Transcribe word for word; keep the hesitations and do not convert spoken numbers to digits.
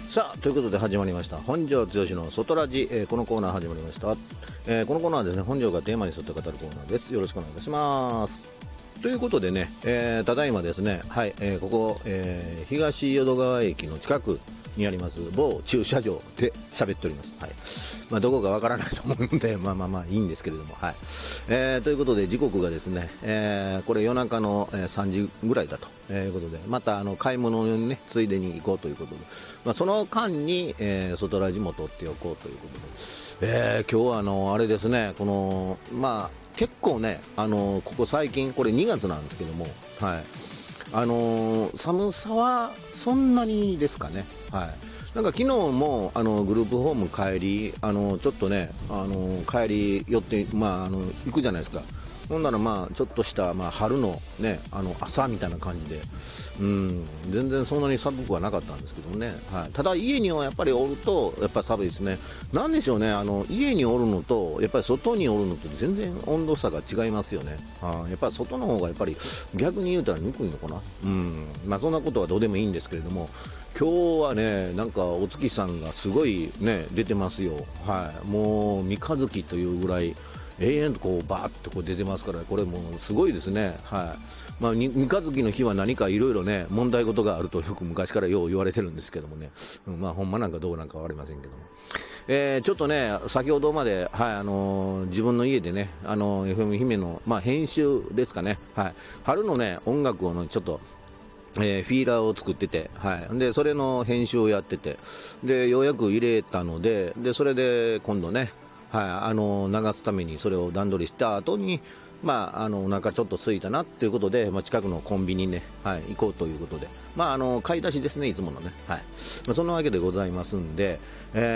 さあということで始まりました本庄剛志の外ラジ、えー、このコーナー始まりました、えー、このコーナーはですね、本庄がテーマに沿って語るコーナーです。よろしくお願いいたします。ということでね、えー、ただいまですね、はい、えー、ここ、えー、東淀川駅の近くにあります某駐車場で喋っております。はい、まあ、どこかわからないと思うので、まあまあまあいいんですけれども、はい、えー、ということで時刻がですね、えー、これ夜中のさんじぐらいだということで、またあの買い物にねついでに行こうということで、まあ、その間に、えー、外ラジも撮っておこうということで、えー、今日はあのあれですね、このまあ結構ね、あのここ最近これにがつなんですけども、はい、あの寒さはそんなにですかね。はい、なんか昨日もあのグループホーム帰り、あのちょっとね、あの帰り寄って、まあ、あの行くじゃないですか。ほんならまあちょっとした、まあ、春のね、あの朝みたいな感じで、うん、全然そんなに寒くはなかったんですけどね。はい、ただ家にはやっぱりおるとやっぱり寒いですね。なんでしょうね、あの家におるのとやっぱり外におるのと全然温度差が違いますよね。はあ、やっぱり外の方がやっぱり逆に言うたらぬくいのかな。うん、まあそんなことはどうでもいいんですけれども、今日はね、なんかお月さんがすごいね出てますよ。はい、もう三日月というぐらい永遠とこうバーッとこう出てますから、これもうすごいですね。はい、まあ、三日月の日は何かいろいろね問題事があるとよく昔からよう言われてるんですけどもね、うん、まあほんまなんかどうなんか分かりませんけども、えー、ちょっとね先ほどまで、はい、あのー、自分の家でね、あのー、エフエム 姫の、まあ、編集ですかね、はい、春のね音楽を、ね、ちょっとえー、フィーラーを作ってて、はい、でそれの編集をやってて、でようやく入れたので、でそれで今度ね、はい、あの流すためにそれを段取りした後に、まあ、あのお腹ちょっと空いたなっていうことで、まあ、近くのコンビニにね、はい、行こうということで、まあ、あの買い出しですね、いつものね、はい、まあ、そんなわけでございますんで、えー